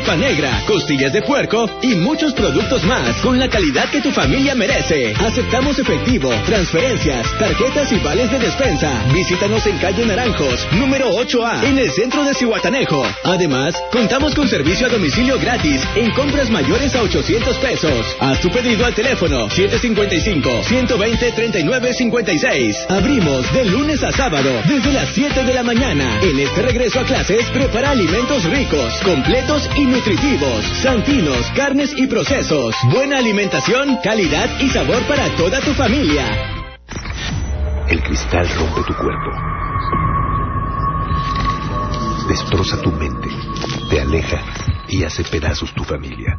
sopa negra, costillas de puerco y muchos productos más con la calidad que tu familia merece. Aceptamos efectivo, transferencias, tarjetas y vales de despensa. Visítanos en calle Naranjos, número 8A, en el centro de Zihuatanejo. Además, contamos con servicio a domicilio gratis en compras mayores a 800 pesos. Haz tu pedido al teléfono 755-120-3956. Abrimos de lunes a sábado desde las 7 de la mañana. En este regreso a clases, prepara alimentos ricos, completos y nutritivos. Santinos, carnes y procesos. Buena alimentación, calidad y sabor para toda tu familia. El cristal rompe tu cuerpo, destroza tu mente, te aleja y hace pedazos tu familia.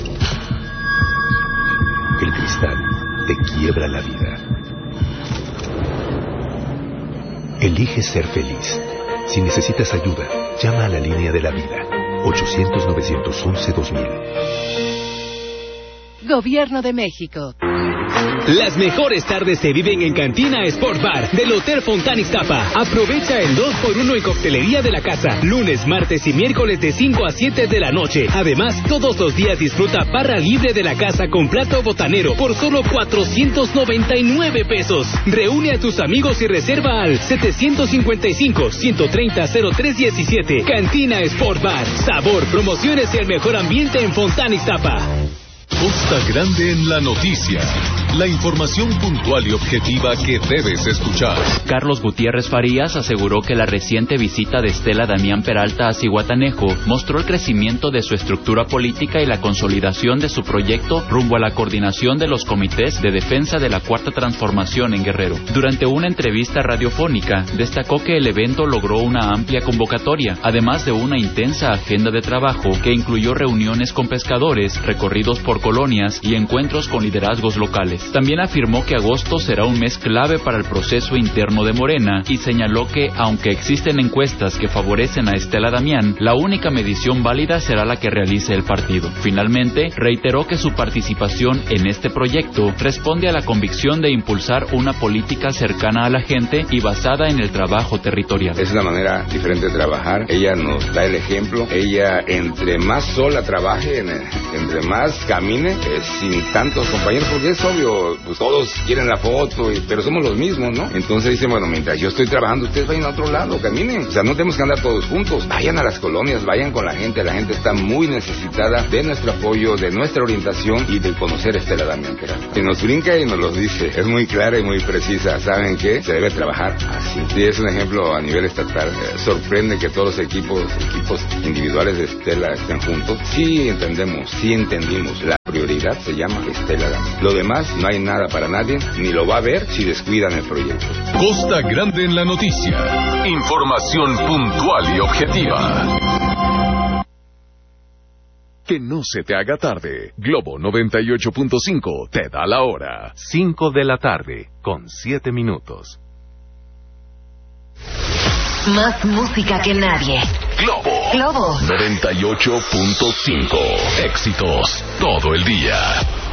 El cristal te quiebra la vida. Elige ser feliz. Si necesitas ayuda, llama a la línea de la vida. 800-911-2000. Gobierno de México. Las mejores tardes se viven en Cantina Sport Bar del Hotel Fontana Ixtapa. Aprovecha el 2x1 en coctelería de la casa. Lunes, martes y miércoles de 5 a 7 de la noche. Además, todos los días disfruta barra libre de la casa con plato botanero por solo 499 pesos. Reúne a tus amigos y reserva al 755-130-0317. Cantina Sport Bar. Sabor, promociones y el mejor ambiente en Fontana Ixtapa. Costa Grande en la noticia. La información puntual y objetiva que debes escuchar. Carlos Gutiérrez Farías aseguró que la reciente visita de Estela Damián Peralta a Zihuatanejo mostró el crecimiento de su estructura política y la consolidación de su proyecto rumbo a la coordinación de los comités de defensa de la Cuarta Transformación en Guerrero. Durante una entrevista radiofónica, destacó que el evento logró una amplia convocatoria, además de una intensa agenda de trabajo que incluyó reuniones con pescadores, recorridos por colonias y encuentros con liderazgos locales. También afirmó que agosto será un mes clave para el proceso interno de Morena y señaló que, aunque existen encuestas que favorecen a Estela Damián, la única medición válida será la que realice el partido. Finalmente, reiteró que su participación en este proyecto responde a la convicción de impulsar una política cercana a la gente y basada en el trabajo territorial. Es una manera diferente de trabajar. Ella nos da el ejemplo. Ella, entre más sola trabaje, entre más camine, sin tantos compañeros, porque es obvio, pues todos quieren la foto, pero somos los mismos, ¿no? Entonces dicen, bueno, mientras yo estoy trabajando, ustedes vayan a otro lado, caminen. O sea, no tenemos que andar todos juntos. Vayan a las colonias, vayan con la gente. La gente está muy necesitada de nuestro apoyo, de nuestra orientación y de conocer a Estela Damián Peralta. Y nos brinca y nos lo dice. Es muy clara y muy precisa. ¿Saben qué? Se debe trabajar así. Sí, es un ejemplo a nivel estatal. Sorprende que todos los equipos individuales de Estela estén juntos. Sí entendemos, sí entendimos. La prioridad se llama Estela Damián. Lo demás, no hay nada para nadie, ni lo va a haber si descuidan el proyecto. Costa Grande en la noticia. Información puntual y objetiva. Que no se te haga tarde. Globo 98.5 te da la hora. 5 de la tarde, con 7 minutos. Más música que nadie. Globo 98.5. Éxitos todo el día.